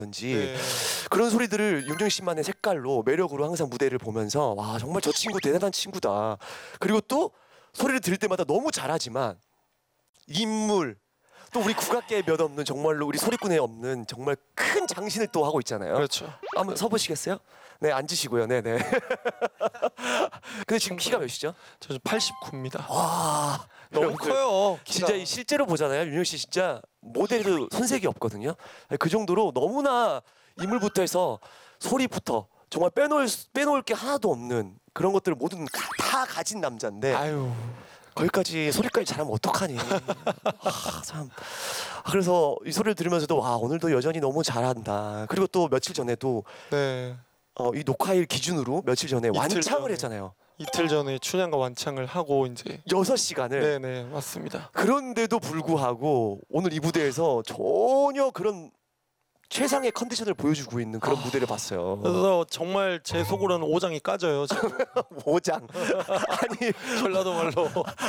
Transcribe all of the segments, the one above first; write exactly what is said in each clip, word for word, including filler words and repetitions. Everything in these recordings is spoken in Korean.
네. 그런 소리들을 윤정 씨만의 색깔로 매력으로 항상 무대를 보면서 와 정말 저 친구 대단한 친구다. 그리고 또 소리를 들을 때마다 너무 잘하지만 인물 또 우리 국악계에 몇 없는 정말로 우리 소리꾼에 없는 정말 큰 장신을 또 하고 있잖아요. 그렇죠. 한번 서보시겠어요? 네 앉으시고요. 네네. 근데 지금 키가 몇이죠? 저 팔십구입니다. 와 너무 커요. 키가. 진짜 이 실제로 보잖아요. 윤정 씨 진짜 모델도 손색이 없거든요. 그 정도로 너무나 인물부터 해서 소리부터 정말 빼놓을 빼놓을 게 하나도 없는 그런 것들을 모두 다 가진 남자인데. 아유. 거기까지 소리까지 잘하면 어떡하니. 아, 참. 그래서 이 소리를 들으면서도 와 오늘도 여전히 너무 잘한다. 그리고 또 며칠 전에도 네. 어, 이 녹화일 기준으로 며칠 전에 완창을 전에. 했잖아요. 이틀 전에 춘향과 완창을 하고 이제 여섯 시간을. 네네 맞습니다. 그런데도 불구하고 오늘 이 무대에서 전혀 그런 최상의 컨디션을 보여주고 있는 그런 아, 무대를 봤어요. 그래서 정말 제 속으로는 오장이 까져요. 오장. 아니 전라도 말로.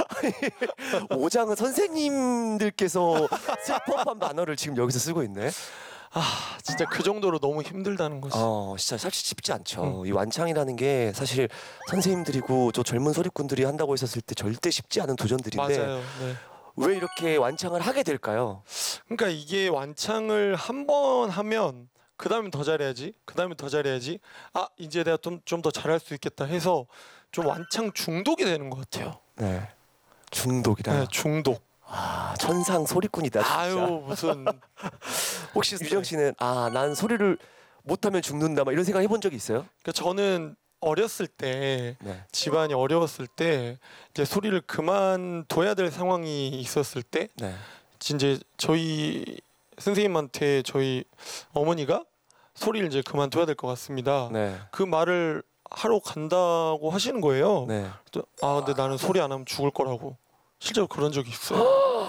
아니, 오장은 선생님들께서 쓸 법한 단어를 지금 여기서 쓰고 있네. 아 진짜 그 정도로 너무 힘들다는 거지. 어 진짜 사실 쉽지 않죠. 응. 이 완창이라는 게 사실 선생님들이고 저 젊은 소리꾼들이 한다고 했었을 때 절대 쉽지 않은 도전들인데 맞아요. 네. 왜 이렇게 완창을 하게 될까요? 그러니까 이게 완창을 한 번 하면 그 다음에 더 잘해야지, 그 다음에 더 잘해야지. 아 이제 내가 좀 좀 더 잘할 수 있겠다 해서 좀 완창 중독이 되는 것 같아요. 네, 중독이라. 네, 중독. 아 천상 소리꾼이다. 진짜. 아유 무슨. 혹시 유정 씨는 아 난 소리를 못하면 죽는다 막 이런 생각 해본 적이 있어요? 그러니까 저는 어렸을 때 네. 집안이 어려웠을 때 이제 소리를 그만둬야 될 상황이 있었을 때 네. 이제 저희 선생님한테 저희 어머니가 소리를 이제 그만둬야 될 것 같습니다. 네. 그 말을 하러 간다고 하시는 거예요. 네. 또, 아 근데 나는 소리 안 하면 죽을 거라고 실제로 그런 적이 있어요.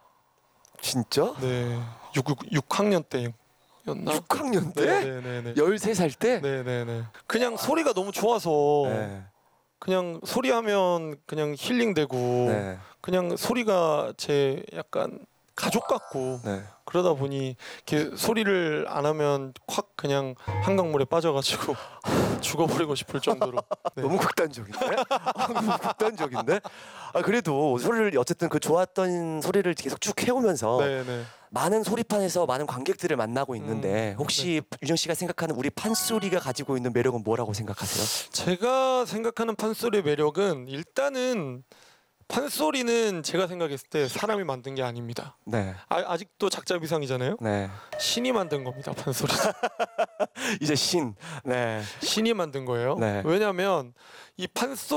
진짜? 네, 육 학년 때였나? 육 학년 때? 네네네. 열세 살 때? 네네네. 그냥 소리가 너무 좋아서 네. 그냥 소리하면 그냥 힐링되고 네. 그냥 소리가 제 약간 가족 같고 네. 그러다 보니 이렇게 소리를 안 하면 확 그냥 한강물에 빠져가지고 죽어버리고 싶을 정도로. 네. 너무 극단적인데? 아, 너무 극단적인데? 아 그래도 소리를 어쨌든 그 좋았던 소리를 계속 쭉 해오면서 네네. 많은 소리판에서 많은 관객들을 만나고 있는데 음, 혹시 네. 유정 씨가 생각하는 우리 판소리가 가지고 있는 매력은 뭐라고 생각하세요? 제가 생각하는 판소리의 매력은 일단은 판소리는 제가 생각했을 때 사람이 만든 게 아닙니다. 네. 아, 아직도 작자비상이잖아요. 네. 신이 만든 겁니다. 판소리. 이제 신. 네. 신이 만든 거예요. 네. 왜냐하면 이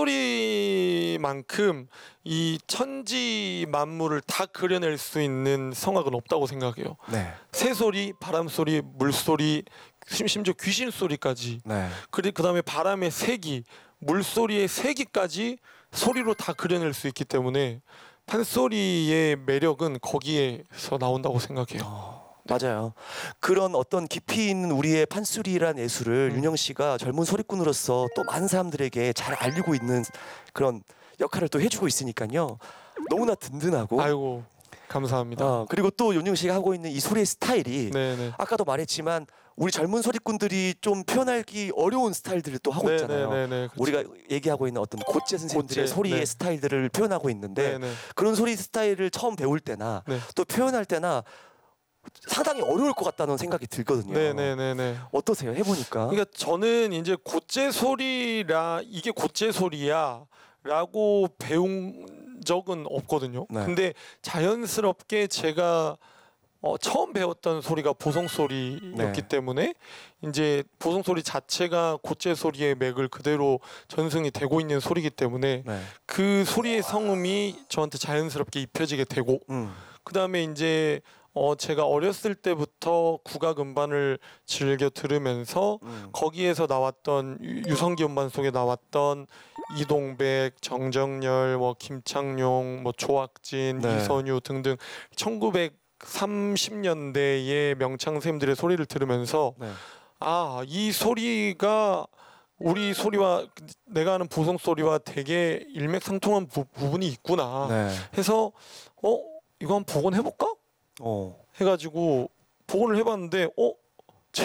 판소리만큼 이 천지 만물을 다 그려낼 수 있는 성악은 없다고 생각해요. 네. 새소리, 바람소리, 물소리, 심지어 귀신 소리까지. 네. 그리고 그다음에 바람의 세기, 물소리의 세기까지 소리로 다 그려낼 수 있기 때문에 판소리의 매력은 거기에서 나온다고 생각해요. 어, 맞아요. 그런 어떤 깊이 있는 우리의 판소리란 예술을 음. 윤영 씨가 젊은 소리꾼으로서 또 많은 사람들에게 잘 알리고 있는 그런 역할을 또 해주고 있으니까요. 너무나 든든하고. 아이고 감사합니다. 어, 그리고 또 윤영 씨가 하고 있는 이 소리의 스타일이 네네. 아까도 말했지만 우리 젊은 소리꾼들이 좀 표현하기 어려운 스타일들을 또 하고 있잖아요. 네네네. 우리가 얘기하고 있는 어떤 고재 선생님들의 고재, 소리의 네. 스타일들을 표현하고 있는데 네네. 그런 소리 스타일을 처음 배울 때나 네. 또 표현할 때나 상당히 어려울 것 같다는 생각이 들거든요. 네네네네. 어떠세요? 해보니까. 그러니까 저는 이제 고재 소리라 이게 고재 소리야라고 배운 적은 없거든요. 네. 근데 자연스럽게 제가 어, 처음 배웠던 소리가 보송 소리였기 네. 때문에 이제 보송 소리 자체가 고재 소리의 맥을 그대로 전승이 되고 있는 소리이기 때문에 네. 그 소리의 성음이 저한테 자연스럽게 입혀지게 되고 음. 그 다음에 이제 어 제가 어렸을 때부터 국악 음반을 즐겨 들으면서 음. 거기에서 나왔던 유- 유성기 음반 속에 나왔던 이동백, 정정열, 뭐 김창룡, 뭐 조학진, 네. 이선유 등등 천구백삼십 년대의 명창 선생님들의 소리를 들으면서 네. 아, 이 소리가 우리 소리와 내가 아는 보성 소리와 되게 일맥상통한 부, 부분이 있구나 네. 해서 어 이거 한번 복원해볼까? 어. 해가지고 복원을 해봤는데 어